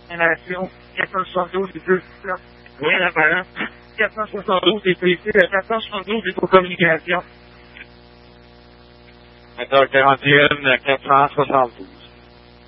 Nation, 472 des deux systèmes. Rien d'apparent. 472 des PC, 472 des communications. Moteur 41, 472.